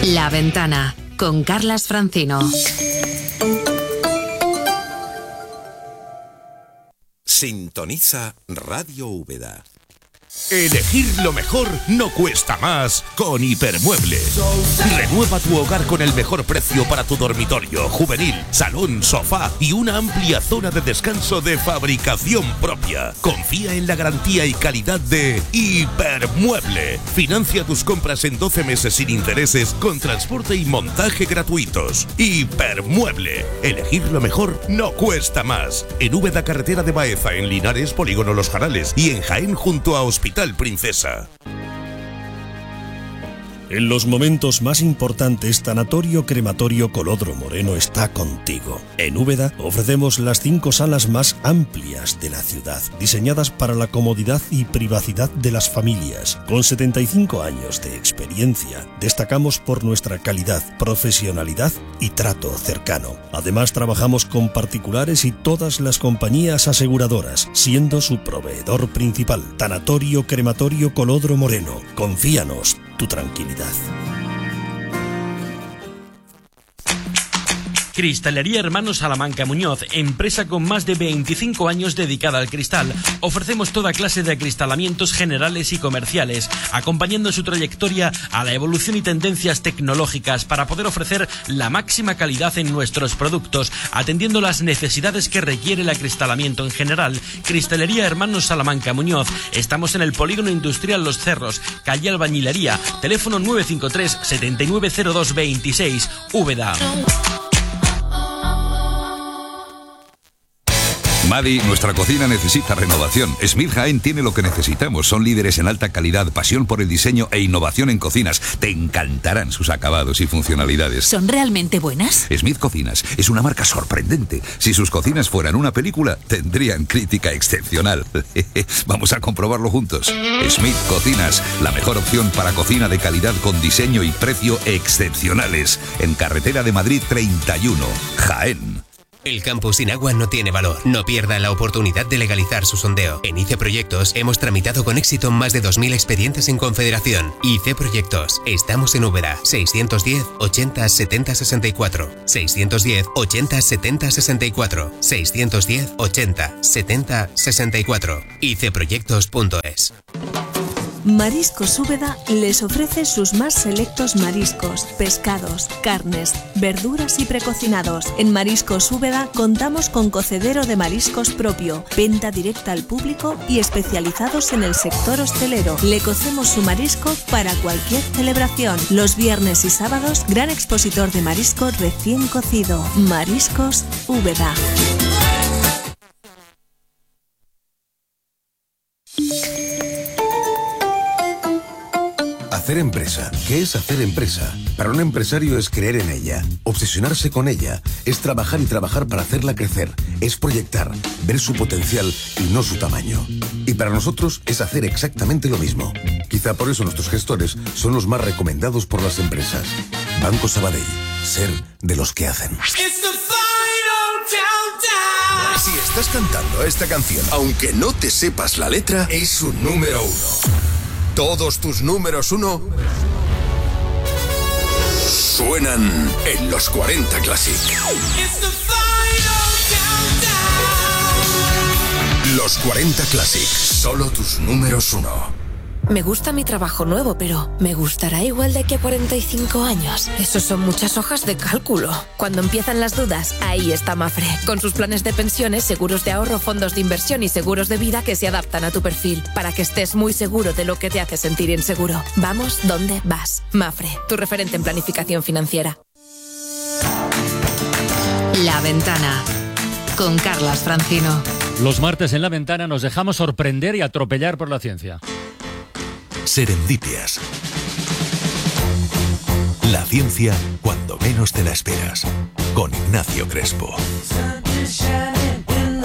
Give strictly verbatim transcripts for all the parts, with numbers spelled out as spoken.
La Ventana, con Carlas Francino. Sintoniza Radio Úbeda. Elegir lo mejor no cuesta más con Hipermueble. Renueva tu hogar con el mejor precio para tu dormitorio, juvenil, salón, sofá y una amplia zona de descanso de fabricación propia. Confía en la garantía y calidad de Hipermueble. Financia tus compras en doce meses sin intereses con transporte y montaje gratuitos. Hipermueble. Elegir lo mejor no cuesta más. En Úbeda, carretera de Baeza, en Linares, Polígono Los Jarales y en Jaén junto a Hospital Princesa. En los momentos más importantes, Tanatorio Crematorio Colodro Moreno está contigo. En Úbeda ofrecemos las cinco salas más amplias de la ciudad, diseñadas para la comodidad y privacidad de las familias. Con setenta y cinco años de experiencia, destacamos por nuestra calidad, profesionalidad y trato cercano. Además, trabajamos con particulares y todas las compañías aseguradoras, siendo su proveedor principal. Tanatorio Crematorio Colodro Moreno. Confíanos tu tranquilidad. Cristalería Hermanos Salamanca Muñoz, empresa con más de veinticinco años dedicada al cristal. Ofrecemos toda clase de acristalamientos generales y comerciales, acompañando su trayectoria a la evolución y tendencias tecnológicas para poder ofrecer la máxima calidad en nuestros productos, atendiendo las necesidades que requiere el acristalamiento en general. Cristalería Hermanos Salamanca Muñoz. Estamos en el Polígono Industrial Los Cerros, calle Albañilería, teléfono nueve cinco tres, setenta y nueve cero dos veintiséis, Úbeda. Madi, nuestra cocina necesita renovación. Smith Jaén tiene lo que necesitamos. Son líderes en alta calidad, pasión por el diseño e innovación en cocinas. Te encantarán sus acabados y funcionalidades. ¿Son realmente buenas? Smith Cocinas es una marca sorprendente. Si sus cocinas fueran una película, tendrían crítica excepcional. Vamos a comprobarlo juntos. Smith Cocinas, la mejor opción para cocina de calidad con diseño y precio excepcionales. En Carretera de Madrid treinta y uno, Jaén. El campo sin agua no tiene valor. No pierda la oportunidad de legalizar su sondeo. En I C E Proyectos hemos tramitado con éxito más de dos mil expedientes en Confederación. I C E Proyectos. Estamos en Úbeda. seiscientos diez, ochenta, setenta, sesenta y cuatro. seiscientos diez, ochenta, setenta, sesenta y cuatro. seiscientos diez, ochenta, setenta, sesenta y cuatro. i c e proyectos punto es. Mariscos Úbeda les ofrece sus más selectos mariscos, pescados, carnes, verduras y precocinados. En Mariscos Úbeda contamos con cocedero de mariscos propio, venta directa al público y especializados en el sector hostelero. Le cocemos su marisco para cualquier celebración. Los viernes y sábados, gran expositor de marisco recién cocido. Mariscos Úbeda. Hacer empresa. ¿Qué es hacer empresa? Para un empresario es creer en ella, obsesionarse con ella, es trabajar y trabajar para hacerla crecer, es proyectar, ver su potencial y no su tamaño. Y para nosotros es hacer exactamente lo mismo. Quizá por eso nuestros gestores son los más recomendados por las empresas. Banco Sabadell. Ser de los que hacen. Si estás cantando esta canción, aunque no te sepas la letra, es su número uno. Todos tus números uno suenan en los cuarenta Classic. Los cuarenta Classic, solo tus números uno. Me gusta mi trabajo nuevo, pero ¿me gustará igual de aquí a cuarenta y cinco años? Eso son muchas hojas de cálculo. Cuando empiezan las dudas, ahí está Mafre. Con sus planes de pensiones, seguros de ahorro, fondos de inversión y seguros de vida que se adaptan a tu perfil, para que estés muy seguro de lo que te hace sentir inseguro. Vamos donde vas. Mafre, tu referente en planificación financiera. La Ventana, con Carlas Francino. Los martes en La Ventana nos dejamos sorprender y atropellar por la ciencia. Serendipias. La ciencia cuando menos te la esperas. Con Ignacio Crespo.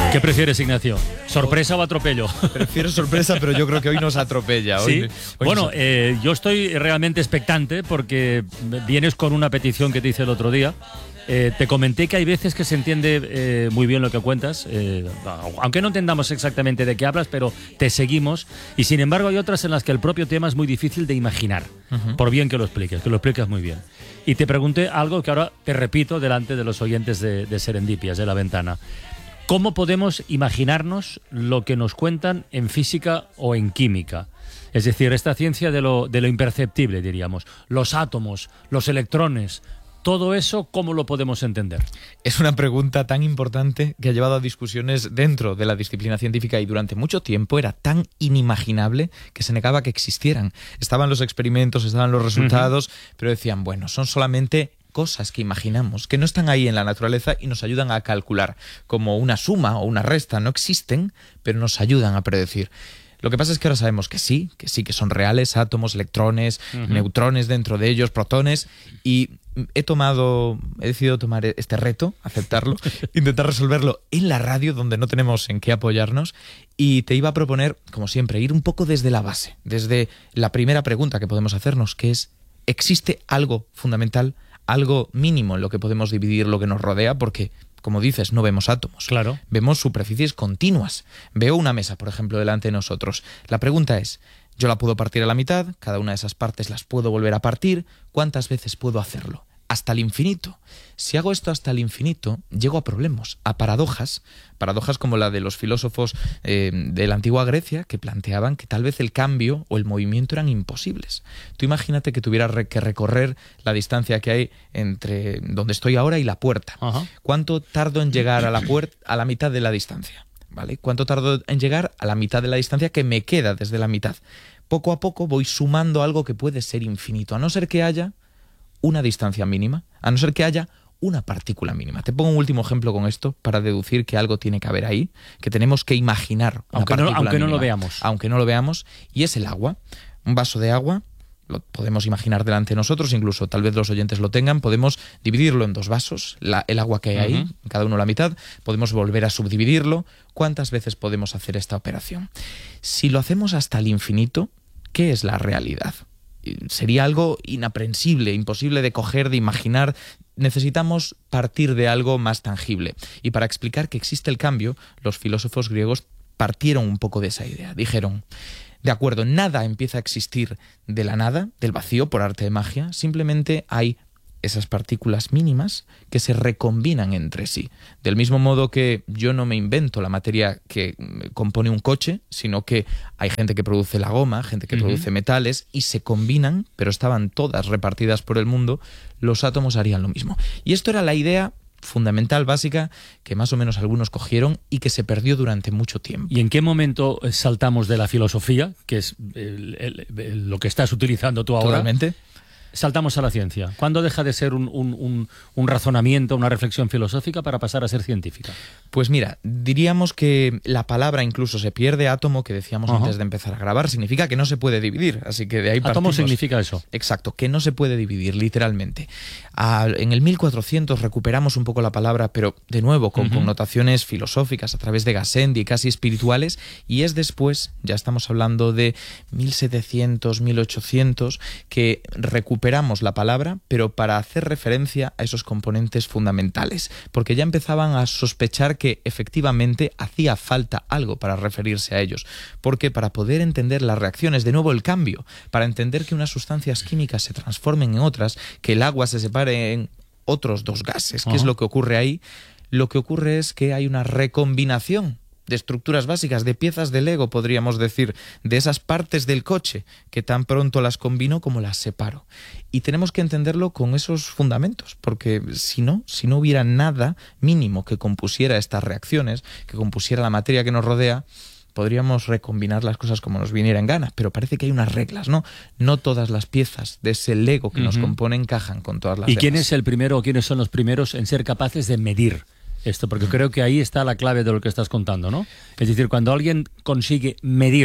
¿Qué prefieres, Ignacio? ¿Sorpresa o atropello? Prefiero sorpresa, pero yo creo que hoy nos atropella. Hoy, ¿Sí? hoy bueno, nos... eh, yo estoy realmente expectante porque vienes con una petición que te hice el otro día. Eh, te comenté que hay veces que se entiende eh, muy bien lo que cuentas, eh, aunque no entendamos exactamente de qué hablas, pero te seguimos. Y sin embargo hay otras en las que el propio tema es muy difícil de imaginar, uh-huh. por bien que lo expliques, que lo explicas muy bien. Y te pregunté algo que ahora te repito delante de los oyentes de, de Serendipias, de La Ventana. ¿Cómo podemos imaginarnos lo que nos cuentan en física o en química? Es decir, esta ciencia de lo, de lo imperceptible, diríamos. Los átomos, los electrones, todo eso, ¿cómo lo podemos entender? Es una pregunta tan importante que ha llevado a discusiones dentro de la disciplina científica y durante mucho tiempo era tan inimaginable que se negaba que existieran. Estaban los experimentos, estaban los resultados, uh-huh. pero decían, bueno, son solamente cosas que imaginamos, que no están ahí en la naturaleza y nos ayudan a calcular, como una suma o una resta. No existen, pero nos ayudan a predecir. Lo que pasa es que ahora sabemos que sí, que sí, que son reales, átomos, electrones, uh-huh. neutrones dentro de ellos, protones, y he tomado, he decidido tomar este reto, aceptarlo, intentar resolverlo en la radio, donde no tenemos en qué apoyarnos, y te iba a proponer, como siempre, ir un poco desde la base, desde la primera pregunta que podemos hacernos, que es, ¿existe algo fundamental, algo mínimo en lo que podemos dividir lo que nos rodea? Porque, como dices, no vemos átomos. Claro. Vemos superficies continuas. Veo una mesa, por ejemplo, delante de nosotros. La pregunta es, yo la puedo partir a la mitad, cada una de esas partes las puedo volver a partir, ¿cuántas veces puedo hacerlo? Hasta el infinito. Si hago esto hasta el infinito, llego a problemas, a paradojas, paradojas como la de los filósofos eh, de la antigua Grecia, que planteaban que tal vez el cambio o el movimiento eran imposibles. Tú imagínate que tuvieras re- que recorrer la distancia que hay entre donde estoy ahora y la puerta. Ajá. ¿Cuánto tardo en llegar a la puerta a la mitad de la distancia? ¿Vale? ¿Cuánto tardo en llegar a la mitad de la distancia que me queda desde la mitad? Poco a poco voy sumando algo que puede ser infinito, a no ser que haya una distancia mínima, a no ser que haya una partícula mínima. Te pongo un último ejemplo con esto para deducir que algo tiene que haber ahí, que tenemos que imaginar una aunque partícula no, aunque mínima, no lo veamos. Aunque no lo veamos, y es el agua. Un vaso de agua, lo podemos imaginar delante de nosotros, incluso tal vez los oyentes lo tengan, podemos dividirlo en dos vasos, la, el agua que hay ahí, uh-huh. cada uno la mitad, podemos volver a subdividirlo. ¿Cuántas veces podemos hacer esta operación? Si lo hacemos hasta el infinito, ¿qué es la realidad? Sería algo inaprensible, imposible de coger, de imaginar. Necesitamos partir de algo más tangible. Y para explicar que existe el cambio, los filósofos griegos partieron un poco de esa idea. Dijeron, de acuerdo, nada empieza a existir de la nada, del vacío, por arte de magia, simplemente hay esas partículas mínimas que se recombinan entre sí. Del mismo modo que yo no me invento la materia que compone un coche, sino que hay gente que produce la goma, gente que uh-huh. produce metales, y se combinan, pero estaban todas repartidas por el mundo, los átomos harían lo mismo. Y esto era la idea fundamental, básica, que más o menos algunos cogieron y que se perdió durante mucho tiempo. ¿Y en qué momento saltamos de la filosofía, que es el, el, el, lo que estás utilizando tú ahora? Totalmente. Saltamos a la ciencia. ¿Cuándo deja de ser un, un, un, un razonamiento, una reflexión filosófica para pasar a ser científica? Pues mira, diríamos que la palabra incluso se pierde. Átomo, que decíamos uh-huh. antes de empezar a grabar, significa que no se puede dividir. Así que de ahí partimos. Átomo significa eso. Exacto, que no se puede dividir, literalmente. A, en el mil cuatrocientos recuperamos un poco la palabra, pero de nuevo con uh-huh. connotaciones filosóficas a través de Gassendi, casi espirituales, y es después, ya estamos hablando de mil setecientos, mil ochocientos, que recuperamos Recuperamos la palabra, pero para hacer referencia a esos componentes fundamentales, porque ya empezaban a sospechar que efectivamente hacía falta algo para referirse a ellos, porque para poder entender las reacciones, de nuevo el cambio, para entender que unas sustancias químicas se transformen en otras, que el agua se separe en otros dos gases, ¿qué uh-huh. es lo que ocurre ahí? Lo que ocurre es que hay una recombinación de estructuras básicas, de piezas de Lego, podríamos decir, de esas partes del coche que tan pronto las combino como las separo. Y tenemos que entenderlo con esos fundamentos, porque si no, si no hubiera nada mínimo que compusiera estas reacciones, que compusiera la materia que nos rodea, podríamos recombinar las cosas como nos viniera en gana, pero parece que hay unas reglas, ¿no? No todas las piezas de ese Lego que uh-huh. nos compone encajan con todas las ¿Y demás. quién es el primero o quiénes son los primeros en ser capaces de medir esto? Porque creo que ahí está la clave de lo que estás contando, ¿no? Es decir, cuando alguien consigue medir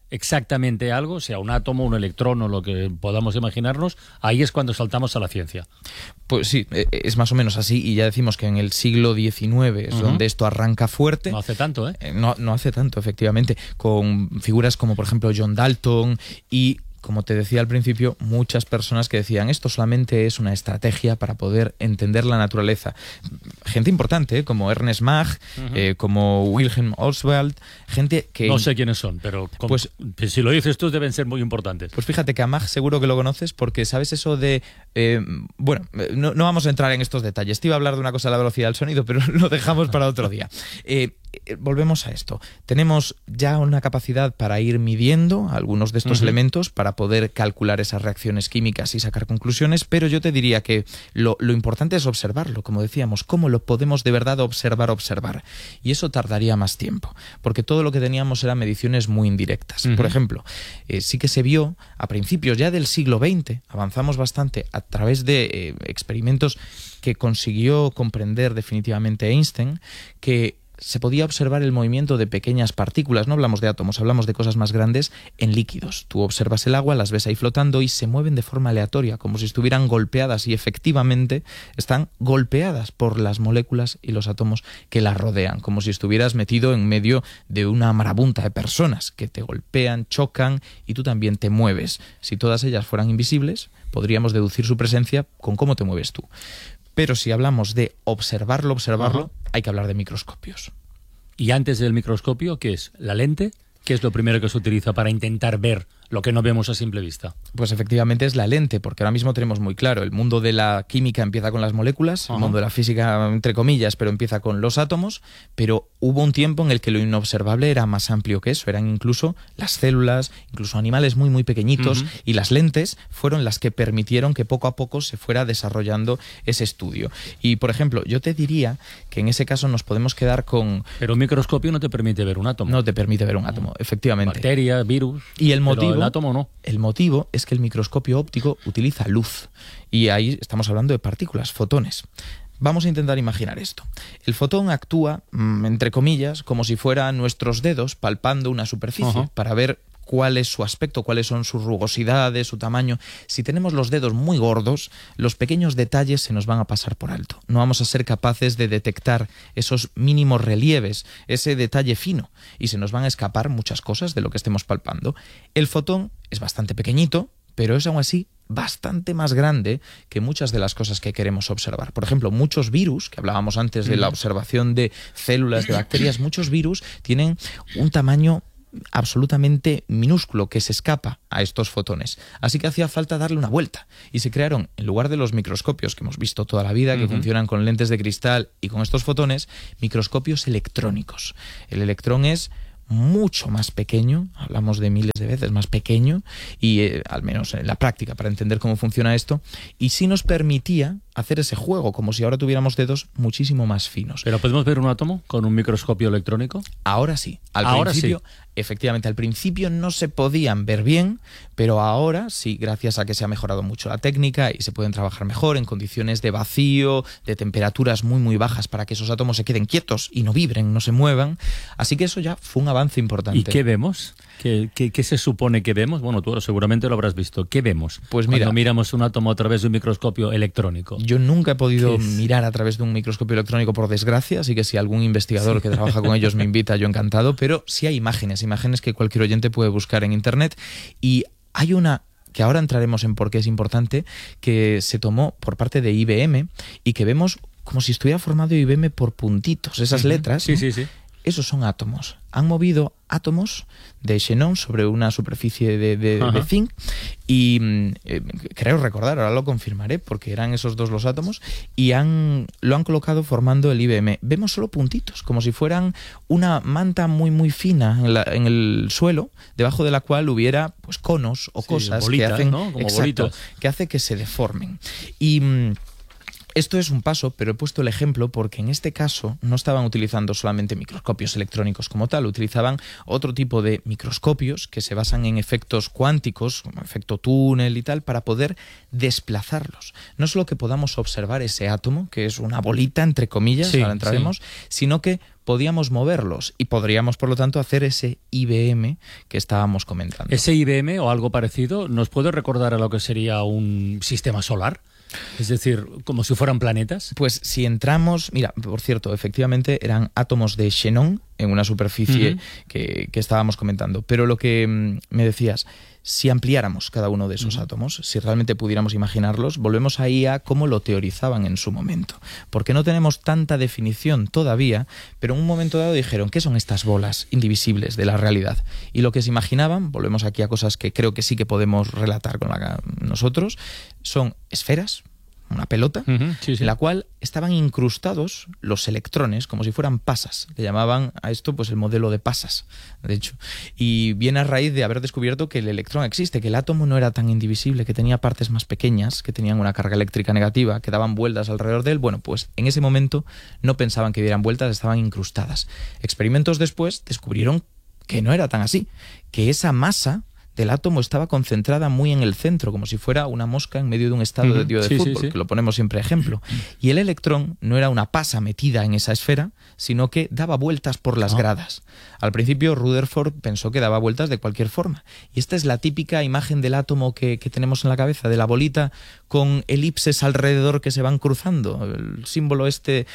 exactamente algo, sea un átomo, un electrón o lo que podamos imaginarnos, ahí es cuando saltamos a la ciencia. Pues sí, es más o menos así, y ya decimos que en el siglo diecinueve es uh-huh. donde esto arranca fuerte. No hace tanto, ¿eh? No, no hace tanto, efectivamente, con figuras como, por ejemplo, John Dalton y, como te decía al principio, muchas personas que decían esto solamente es una estrategia para poder entender la naturaleza. Gente importante, ¿eh? Como Ernest Mach, uh-huh. eh, como Wilhelm Oswald, gente que... No sé quiénes son, pero con, pues, si lo dices tú deben ser muy importantes. Pues fíjate que a Mach seguro que lo conoces porque sabes eso de... Eh, bueno, no, no vamos a entrar en estos detalles. Te iba a hablar de una cosa de la velocidad del sonido, pero lo dejamos para otro día. Eh, volvemos a esto. Tenemos ya una capacidad para ir midiendo algunos de estos uh-huh. elementos, para poder calcular esas reacciones químicas y sacar conclusiones, pero yo te diría que lo, lo importante es observarlo, como decíamos, cómo lo podemos de verdad observar, observar. Y eso tardaría más tiempo, porque todo lo que teníamos eran mediciones muy indirectas. Uh-huh. Por ejemplo, eh, sí que se vio a principios ya del siglo veinte, avanzamos bastante a través de eh, experimentos que consiguió comprender definitivamente Einstein, que se podía observar el movimiento de pequeñas partículas, no hablamos de átomos, hablamos de cosas más grandes, en líquidos. Tú observas el agua, las ves ahí flotando y se mueven de forma aleatoria, como si estuvieran golpeadas, y efectivamente están golpeadas por las moléculas y los átomos que las rodean, como si estuvieras metido en medio de una marabunta de personas que te golpean, chocan y tú también te mueves. Si todas ellas fueran invisibles, podríamos deducir su presencia con cómo te mueves tú. Pero si hablamos de observarlo, observarlo, uh-huh. hay que hablar de microscopios. ¿Y antes del microscopio qué es? ¿La lente? ¿Qué es lo primero que se utiliza para intentar ver lo que no vemos a simple vista? Pues efectivamente es la lente, porque ahora mismo tenemos muy claro, el mundo de la química empieza con las moléculas, uh-huh. el mundo de la física, entre comillas, pero empieza con los átomos, pero hubo un tiempo en el que lo inobservable era más amplio que eso, eran incluso las células, incluso animales muy muy pequeñitos, uh-huh. y las lentes fueron las que permitieron que poco a poco se fuera desarrollando ese estudio. Y, por ejemplo, yo te diría que en ese caso nos podemos quedar con... Pero un microscopio no te permite ver un átomo. No te permite ver un átomo, uh-huh. efectivamente. Bacterias, virus... Y el motivo... El átomo no. El motivo es que el microscopio óptico utiliza luz y ahí estamos hablando de partículas, fotones. Vamos a intentar imaginar esto. El fotón actúa, entre comillas, como si fueran nuestros dedos palpando una superficie uh-huh. para ver cuál es su aspecto, cuáles son sus rugosidades, su tamaño. Si tenemos los dedos muy gordos, los pequeños detalles se nos van a pasar por alto. No vamos a ser capaces de detectar esos mínimos relieves, ese detalle fino, y se nos van a escapar muchas cosas de lo que estemos palpando. El fotón es bastante pequeñito, pero es aún así bastante más grande que muchas de las cosas que queremos observar. Por ejemplo, muchos virus, que hablábamos antes de la observación de células, de bacterias, muchos virus tienen un tamaño absolutamente minúsculo que se escapa a estos fotones. Así que hacía falta darle una vuelta y se crearon, en lugar de los microscopios que hemos visto toda la vida, que uh-huh. funcionan con lentes de cristal y con estos fotones, microscopios electrónicos. El electrón es mucho más pequeño, hablamos de miles de veces más pequeño, y eh, al menos en la práctica, para entender cómo funciona esto, y sí nos permitía hacer ese juego, como si ahora tuviéramos dedos muchísimo más finos. ¿Pero podemos ver un átomo con un microscopio electrónico? Ahora sí. Al ahora principio, sí. Efectivamente, al principio no se podían ver bien, pero ahora sí, gracias a que se ha mejorado mucho la técnica y se pueden trabajar mejor en condiciones de vacío, de temperaturas muy muy bajas para que esos átomos se queden quietos y no vibren, no se muevan. Así que eso ya fue un avance importante. ¿Y qué vemos? ¿Qué, qué, qué se supone que vemos? Bueno, tú seguramente lo habrás visto. ¿Qué vemos pues mira, cuando miramos un átomo a través de un microscopio electrónico? Yo nunca he podido mirar a través de un microscopio electrónico, por desgracia, así que si algún investigador sí. que trabaja con ellos me invita, yo encantado, pero sí hay imágenes, imágenes que cualquier oyente puede buscar en internet, y hay una que ahora entraremos en por qué es importante, que se tomó por parte de I B M y que vemos como si estuviera formado I B M por puntitos, esas uh-huh. letras. Sí, ¿no? sí, sí. Esos son átomos. Han movido átomos de xenón sobre una superficie de, de, de zinc y eh, creo recordar, ahora lo confirmaré porque eran esos dos los átomos, y han lo han colocado formando el I B M. Vemos solo puntitos, como si fueran una manta muy muy fina en, la, en el suelo, debajo de la cual hubiera pues conos o sí, cosas bolitas, que hacen, ¿no? Como exacto, bolitas. que hace que se deformen. Y Esto es un paso, pero he puesto el ejemplo porque en este caso no estaban utilizando solamente microscopios electrónicos como tal, utilizaban otro tipo de microscopios que se basan en efectos cuánticos, como efecto túnel y tal, para poder desplazarlos. No solo que podamos observar ese átomo, que es una bolita, entre comillas, sí, ahora entraremos, sí. sino que podíamos moverlos y podríamos, por lo tanto, hacer ese I B M que estábamos comentando. Ese I B M o algo parecido, ¿nos puede recordar a lo que sería un sistema solar? Es decir, como si fueran planetas. Pues si entramos, mira, por cierto, efectivamente eran átomos de xenón en una superficie uh-huh. que, que estábamos comentando. Pero lo que mm, me decías, si ampliáramos cada uno de esos uh-huh. átomos, si realmente pudiéramos imaginarlos, volvemos ahí a cómo lo teorizaban en su momento. Porque no tenemos tanta definición todavía, pero en un momento dado dijeron, ¿qué son estas bolas indivisibles de la realidad? Y lo que se imaginaban, volvemos aquí a cosas que creo que sí que podemos relatar con la, nosotros, son esferas, una pelota, uh-huh, sí, sí. en la cual estaban incrustados los electrones, como si fueran pasas. Le llamaban a esto pues el modelo de pasas, de hecho. Y viene a raíz de haber descubierto que el electrón existe, que el átomo no era tan indivisible, que tenía partes más pequeñas, que tenían una carga eléctrica negativa, que daban vueltas alrededor de él. Bueno, pues en ese momento no pensaban que dieran vueltas, estaban incrustadas. Experimentos después descubrieron que no era tan así, que esa masa del átomo estaba concentrada muy en el centro, como si fuera una mosca en medio de un estadio uh-huh. de, de sí, fútbol, sí, sí. que lo ponemos siempre ejemplo. Y el electrón no era una pasa metida en esa esfera, sino que daba vueltas por las oh. gradas. Al principio Rutherford pensó que daba vueltas de cualquier forma. Y esta es la típica imagen del átomo que, que tenemos en la cabeza, de la bolita con elipses alrededor que se van cruzando. El símbolo este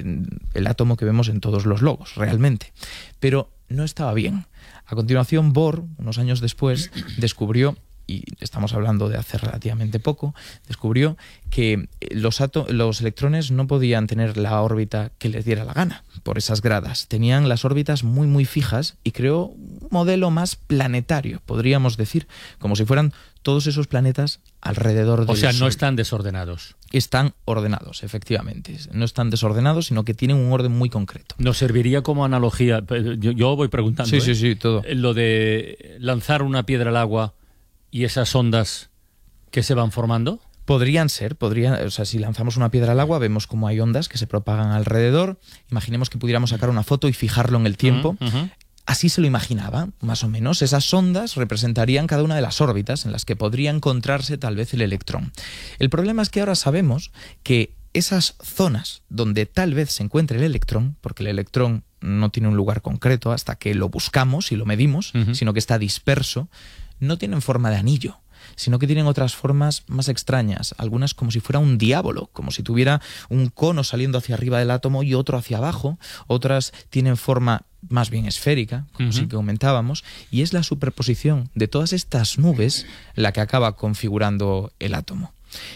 del átomo que vemos en todos los logos, realmente. Pero no estaba bien. A continuación, Bohr, unos años después, descubrió, y estamos hablando de hace relativamente poco, descubrió que los, átomos, los electrones no podían tener la órbita que les diera la gana por esas gradas. Tenían las órbitas muy, muy fijas y creó un modelo más planetario, podríamos decir, como si fueran todos esos planetas alrededor del Sol. O sea, no están desordenados. Están ordenados, efectivamente. No están desordenados, sino que tienen un orden muy concreto. ¿Nos serviría como analogía? Yo, yo voy preguntando. Sí, ¿eh? sí, sí, todo. Lo de lanzar una piedra al agua y esas ondas que se van formando. Podrían ser, podrían, o sea, si lanzamos una piedra al agua, vemos cómo hay ondas que se propagan alrededor. Imaginemos que pudiéramos sacar una foto y fijarlo en el tiempo. Uh-huh, uh-huh. Así se lo imaginaba, más o menos. Esas ondas representarían cada una de las órbitas en las que podría encontrarse tal vez el electrón. El problema es que ahora sabemos que esas zonas donde tal vez se encuentre el electrón, porque el electrón no tiene un lugar concreto hasta que lo buscamos y lo medimos, uh-huh. sino que está disperso, no tienen forma de anillo, sino que tienen otras formas más extrañas, algunas como si fuera un diábolo, como si tuviera un cono saliendo hacia arriba del átomo y otro hacia abajo, otras tienen forma más bien esférica, como uh-huh. sí que comentábamos, y es la superposición de todas estas nubes la que acaba configurando el átomo.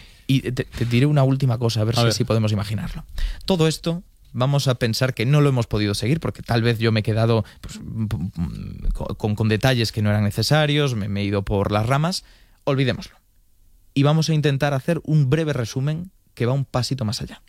Y te, te diré una última cosa, a ver, a si, ver si podemos imaginarlo. Todo esto vamos a pensar que no lo hemos podido seguir, porque tal vez yo me he quedado pues, con, con detalles que no eran necesarios, me, me he ido por las ramas. Olvidémoslo. Y vamos a intentar hacer un breve resumen que va un pasito más allá.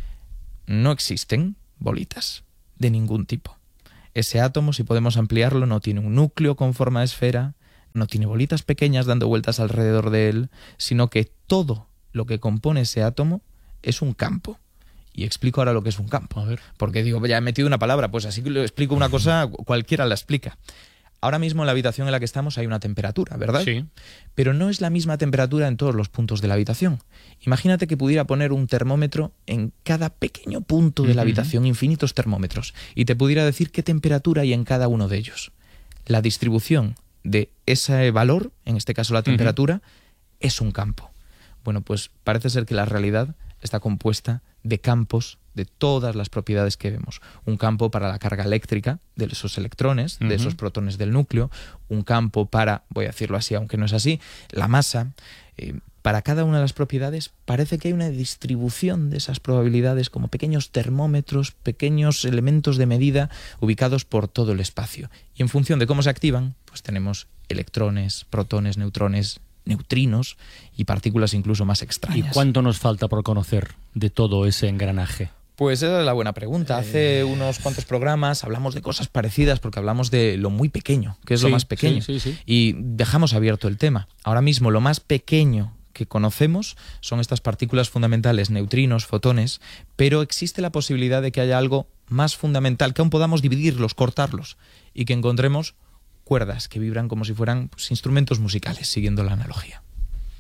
No existen bolitas de ningún tipo. Ese átomo, si podemos ampliarlo, no tiene un núcleo con forma de esfera, no tiene bolitas pequeñas dando vueltas alrededor de él, sino que todo lo que compone ese átomo es un campo. Y explico ahora lo que es un campo. A ver. Porque digo, ya he metido una palabra, pues así que lo explico una cosa, cualquiera la explica. Ahora mismo en la habitación en la que estamos hay una temperatura, ¿verdad? Sí. Pero no es la misma temperatura en todos los puntos de la habitación. Imagínate que pudiera poner un termómetro en cada pequeño punto de la habitación, uh-huh. infinitos termómetros, y te pudiera decir qué temperatura hay en cada uno de ellos. La distribución de ese valor, en este caso la temperatura, uh-huh. es un campo. Bueno, pues parece ser que la realidad está compuesta de campos de todas las propiedades que vemos. Un campo para la carga eléctrica de esos electrones, uh-huh. de esos protones del núcleo, un campo para, voy a decirlo así, aunque no es así, la masa. Eh, para cada una de las propiedades parece que hay una distribución de esas probabilidades como pequeños termómetros, pequeños elementos de medida ubicados por todo el espacio. Y en función de cómo se activan, pues tenemos electrones, protones, neutrones, neutrinos y partículas incluso más extrañas. ¿Y cuánto nos falta por conocer de todo ese engranaje? Pues esa es la buena pregunta. Hace eh... unos cuantos programas hablamos de cosas parecidas porque hablamos de lo muy pequeño, que es sí, lo más pequeño. Sí, sí, sí. Y dejamos abierto el tema. Ahora mismo lo más pequeño que conocemos son estas partículas fundamentales, neutrinos, fotones, pero existe la posibilidad de que haya algo más fundamental, que aún podamos dividirlos, cortarlos, y que encontremos cuerdas que vibran como si fueran pues, instrumentos musicales, siguiendo la analogía.